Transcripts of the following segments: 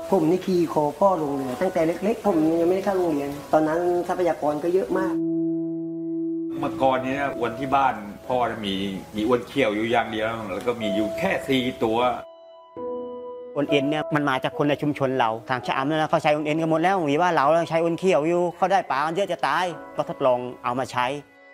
ผมนี่ขี่คอพ่อลงเรือตั้งแต่เล็กๆผมยังไม่ได้เข้าโรงเรียนตอนนั้นทรัพยากรก็เยอะมากเมื่อก่อนนี้อวนที่บ้านพ่อมีอวนเขียวอยู่อย่างเดียวแล้วก็มีอยู่แค่4 ตัวอวนเอ็นเนี่ยมันมาจากคนในชุมชนเราทางชะอำเนี่ยเขาใช้อวนเอ็นกันหมดแล้วมีว่าเราใช้อวนเขียวอยู่เขาได้ปลาเยอะจะตายก็ทดลองเอามาใช้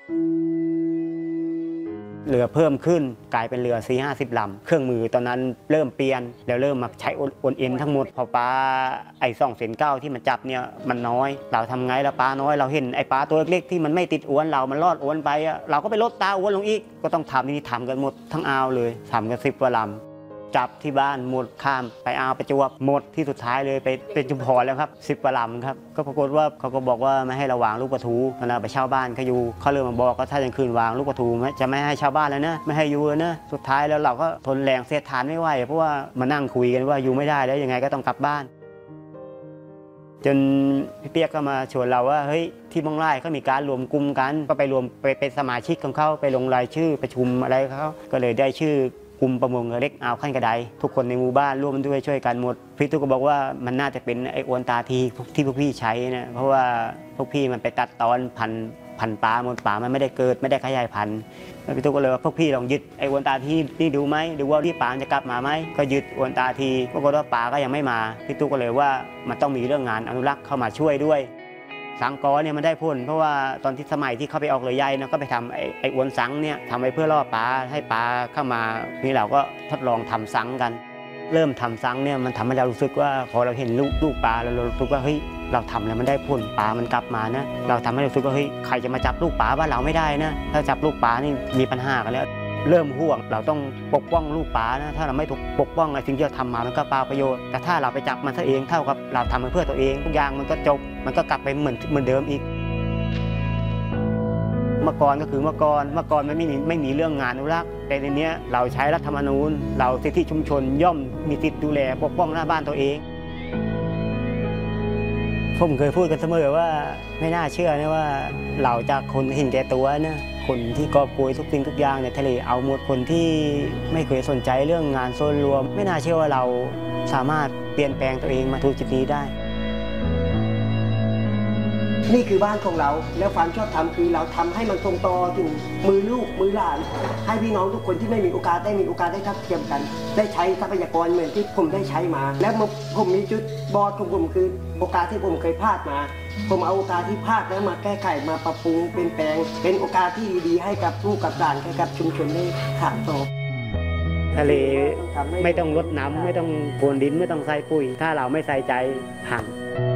เรือเพิ่มขึ้นกลายเป็นเรือ40-50 ลำเครื่องมือตอนนั้นเริ่มเปลี่ยนแล้วเริ่มมาใช้อวนเอ็นทั้งหมดพอปลาไอ้2 เซน9ที่มันจับเนี่ยมันน้อยเราทำไงแล้วปลาน้อยเราเห็นไอ้ปลาตัวเล็กๆที่มันไม่ติดอวนเรามันลอดอวนไปเราก็ไปลดตาอวนลงอีกก็ต้องทำนี่ทำกันหมดทั้งอ่าวเลยทำกัน10 กว่าลำจับที่บ้านหมดข้ามไปอ่าวประจวบหมดที่สุดท้ายเลยไปเป็นชุมพรแล้วครับ10 กว่าลำครับก็ปรากฏว่าเขาก็บอกว่าไม่ให้เราวางลูกปลาทูเวลาไปเช่าบ้านเขาอยู่เขาเริ่มมาบอกก็ถ้ายังคืนวางลูกปลาทูจะไม่ให้ชาวบ้านแล้วนะไม่ให้อยู่แล้วนะสุดท้ายแล้วเราก็ทนแรงเสียดทานไม่ไหวเพราะว่ามานั่งคุยกันว่าอยู่ไม่ได้แล้วยังไงก็ต้องกลับบ้านจนพี่เปียกก็มาชวนเราว่าเฮ้ยที่บางไร่เขามีการรวมกลุ่มกันก็ไปรวมไปเป็นสมาชิกของเขาไปลงรายชื่อประชุมอะไรเขาก็เลยได้ชื่อกลุ่มประมงเล็กอ่าวขั้นกระไดทุกคนในหมู่บ้านร่วมด้วยช่วยกันหมดพี่ตุ๊กก็บอกว่ามันน่าจะเป็นไอ้อวนตาทีที่พวกพี่ใช้นะเพราะว่าพวกพี่มันไปตัดตอนพันปลาหมดปลามันไม่ได้เกิดไม่ได้ขยายพันธุ์แล้วพี่ตุ๊กก็เลยว่าพวกพี่ลองยึดไอ้อวนตาทีนี่ดูไหมดูว่าที่ปลาจะกลับมาไหมก็ยึดอวนตาทีปรากฏว่าปลาก็ยังไม่มาพี่ตุ๊กก็เลยว่ามันต้องมีเรื่องงานอนุรักษ์เข้ามาช่วยด้วยสังกอเนี่ยมันได้ผลเพราะว่าตอนที่สมัยที่เขาไปออกเรือใหญ่นะก็ไปทำไอ้อวนสังเนี่ยทำไปเพื่อล่อปลาให้ปลาเข้ามานี่เราก็ทดลองทำสังกันเริ่มทำสังเนี่ยมันทำให้เรารู้สึกว่าพอเราเห็นลูกปลาเรารู้สึกว่าเฮ้ยเราทำแล้วมันได้ผลปลามันกลับมานะเราทำให้เรารู้สึกว่าเฮ้ยใครจะมาจับลูกปลาบ้านเราไม่ได้นะถ้าจับลูกปลานี่มีปัญหากันแล้วเริ่มห่วงเราต้องปกป้องลูกปลานะถ้าเราไม่ถูกปกป้องไอ้สิ่งที่เราทำมามันก็เปล่าประโยชน์แต่ถ้าเราไปจับมันซะเองเท่ากับเราทำมันเพื่อตัวเองทุกอย่างมันก็จบมันก็กลับไปเหมือนเดิมอีกเมื่อก่อนก็คือเมื่อก่อนมันไม่มีเรื่องงานอนุรักษ์แต่ในนี้เราใช้รัฐธรรมนูญเราสิทธิชุมชนย่อมมีสิทธิดูแลปกป้องหน้าบ้านตัวเองผมเคยพูดกันเสมอว่าไม่น่าเชื่อนะว่าเราจากคนเห็นแก่ตัวนะคนที่กอบโกยทุกสิ่งทุกอย่างในทะเลเอาหมดคนที่ไม่เคยสนใจเรื่องงานส่วนรวมไม่น่าเชื่อว่าเราสามารถเปลี่ยนแปลงตัวเองมาถึงจุดนี้ได้นี่คือบ้านของเราแล้วความชอบธรรมคือเราทำให้มันทรงต่อถึงมือลูกมือหลานให้พี่น้องทุกคนที่ไม่มีโอกาสได้มีโอกาสได้ทัดเทียมกันได้ใช้ทรัพยากรเหมือนที่ผมได้ใช้มาแล้วผมมีจุดบอดของผมคือโอกาสที่ผมเคยพลาดมาผมเอาโอกาสที่พลาดแล้วมาแก้ไขมาปรับปรุงเป็นแปลงเป็นโอกาสที่ดีๆให้กับลูกกับหลานให้กับชุมชนได้ถามต่อทะเลไม่ต้องรดน้ำไม่ต้องโพรวนดินไม่ต้องใส่ปุ๋ยถ้าเราไม่ใส่ใจห่าง